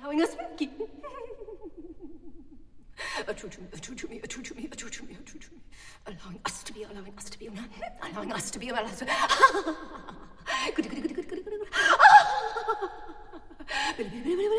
allowing us to true to me, true to me, true to me, true to me, true to me, allowing us to be, allowing us to be, allowing us to be, allowing us to be. Good.